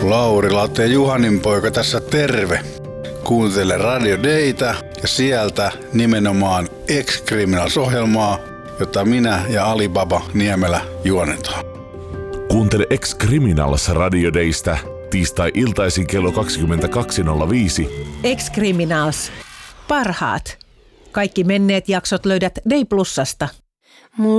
Lauri Latte Juhanin poika tässä terve. Kuuntele Radio Daytä ja sieltä nimenomaan Ex-Criminals-ohjelmaa, jota minä ja Alibaba Niemelä juonetaan. Kuuntele Ex-Criminals Radio Daystä tiistai-iltaisin kello 22.05. Ex-Criminals. Parhaat. Kaikki menneet jaksot löydät Day Plusasta.